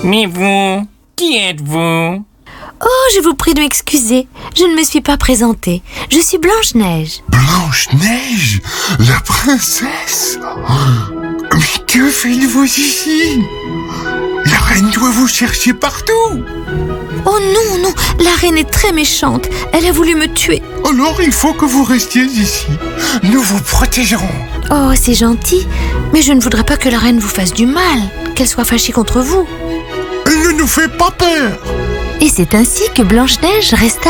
Mais vous, qui êtes-vous? Oh, je vous prie de m'excuser. Je ne me suis pas présentée. Je suis Blanche-Neige. Blanche-Neige, la princesse. Mais que faites-vous ici? La reine doit vous chercher partout. Oh non, non, la reine est très méchante. Elle a voulu me tuer. Alors il faut que vous restiez ici. Nous vous protégerons. Oh, c'est gentil. Mais je ne voudrais pas que la reine vous fasse du mal, qu'elle soit fâchée contre vous. Elle ne nous fait pas peur. Et c'est ainsi que Blanche-Neige resta